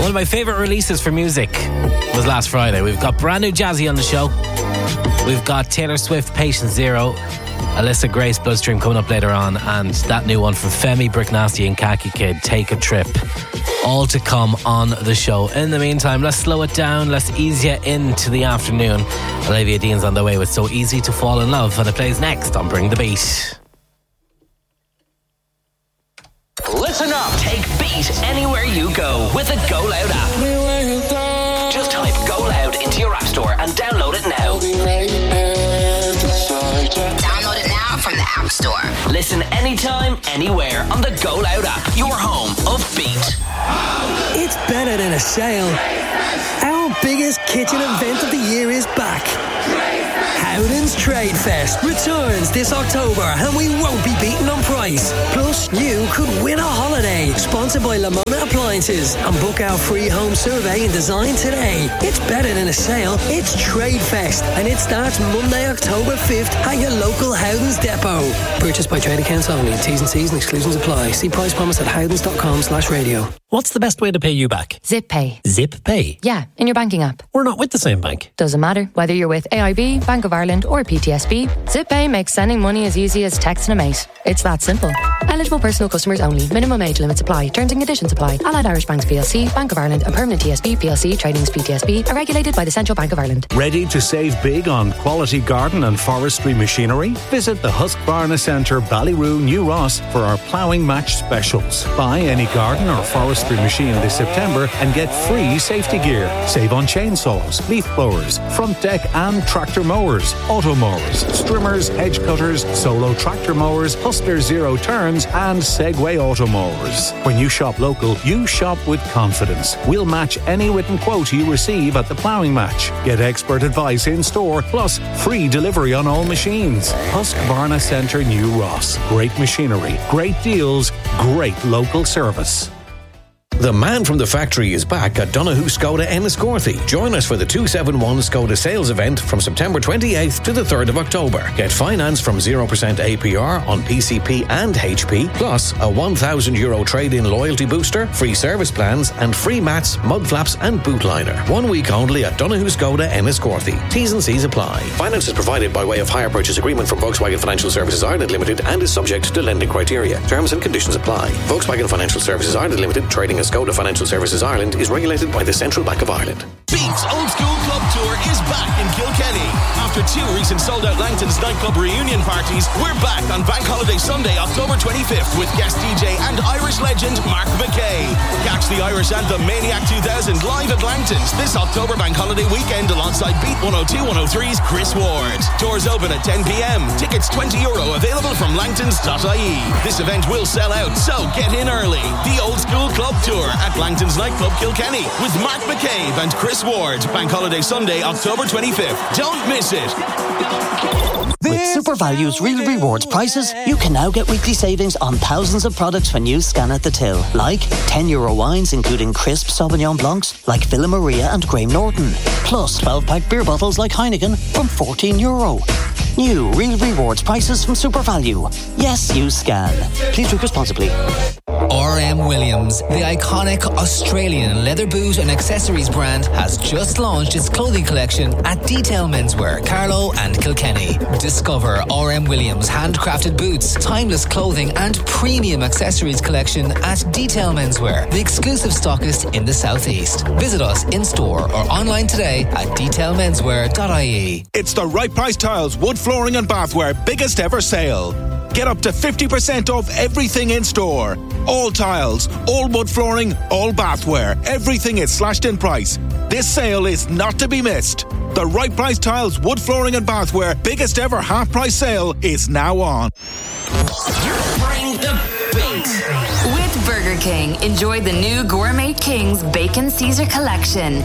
One of my favourite releases for music was last Friday. We've got brand new Jazzy on the show. We've got Taylor Swift, Patient Zero, Alyssa Grace, Bloodstream coming up later on, and that new one from Femi, Brick Nasty and Khaki Kid, Take a Trip. All to come on the show. In the meantime, let's slow it down. Let's ease you into the afternoon. Olivia Dean's on the way with So Easy to Fall in Love, and it plays next on Bring the Beat. Listen up. Take Beat anywhere you go with the Go Loud app. Just type Go Loud into your app store and download it now. Download it now from the App Store. Listen anytime, anywhere on the Go Loud app. Your home of Beat. It's better than a sale. Our biggest kitchen event of the year is back. Howden's Trade Fest returns this October and we won't be beaten on price. Plus, you could win a holiday. Sponsored by Lamona Appliances. And book our free home survey and design today. It's better than a sale. It's Trade Fest. And it starts Monday, October 5th at your local Howden's depot. Purchased by trade accounts only. T's and C's and exclusions apply. See price promise at howdens.com/radio. What's the best way to pay you back? Zip Pay. Zip Pay? Yeah, in your banking app. We're not with the same bank. Doesn't matter. Whether you're with AIB, Bank of Ireland or PTSB, Zip Pay makes sending money as easy as texting a mate. It's that simple. Eligible personal customers only. Minimum age limits apply. Terms and conditions apply. Allied Irish Banks PLC, Bank of Ireland and Permanent TSB PLC Tradings PTSB are regulated by the Central Bank of Ireland. Ready to save big on quality garden and forestry machinery? Visit the Husqvarna Centre, Ballyroo, New Ross for our ploughing match specials. Buy any garden or forestry machine this September and get free safety gear. Save on chainsaws, leaf blowers, front deck and tractor mowers, auto mowers, strimmers, hedge cutters, solo tractor mowers, Hustler Zero Turns and Segway auto mowers. When you shop local, you shop with confidence. We'll match any written quote you receive at the ploughing match. Get expert advice in store, plus free delivery on all machines. Husqvarna Centre, New Ross. Great machinery, great deals, great local service. The man from the factory is back at Donoghue Skoda Enniscorthy. Join us for the 271 Skoda sales event from September 28th to the 3rd of October. Get finance from 0% APR on PCP and HP, plus a €1,000 trade-in loyalty booster, free service plans, and free mats, mud flaps, and boot liner. 1 week only at Donoghue Skoda Enniscorthy. T's and C's apply. Finance is provided by way of hire purchase agreement from Volkswagen Financial Services Ireland Limited and is subject to lending criteria. Terms and conditions apply. Volkswagen Financial Services Ireland Limited, trading as Skoda Financial Services Ireland, is regulated by the Central Bank of Ireland. Beat's Old School Club Tour is back in Kilkenny. After 2 recent sold-out Langton's nightclub reunion parties, we're back on Bank Holiday Sunday, October 25th with guest DJ and Irish legend Mark McKay. Catch the Irish anthem Maniac 2000 live at Langton's this October Bank Holiday weekend alongside Beat 102-103's Chris Ward. Tours open at 10 p.m. Tickets €20 available from langtons.ie. This event will sell out, so get in early. The Old School Club Tour at Langton's nightclub Kilkenny with Mark McCabe and Chris Ward. Bank Holiday Sunday, October 25th. Don't miss it. With SuperValue's Real Rewards prices, you can now get weekly savings on thousands of products when you scan at the till. Like €10 wines including crisp Sauvignon Blancs like Villa Maria and Graham Norton. Plus 12-pack beer bottles like Heineken from €14. New Real Rewards prices from SuperValue. Yes, you scan. Please drink responsibly. RM Williams, the iconic Australian leather boot and accessories brand, has just launched its clothing collection at Detail Menswear, Carlow and Kilkenny. Discover RM Williams' handcrafted boots, timeless clothing and premium accessories collection at Detail Menswear, the exclusive stockist in the southeast. Visit us in store or online today at detailmenswear.ie. It's the Right Price Tiles wood flooring and bathware biggest ever sale. Get up to 50% off everything in store. All tiles, all wood flooring, all bathware. Everything is slashed in price. This sale is not to be missed. The Right Price Tiles wood flooring and bathware biggest ever half price sale is now on. Bring the beat. With Burger King, enjoy the new Gourmet King's Bacon Caesar collection.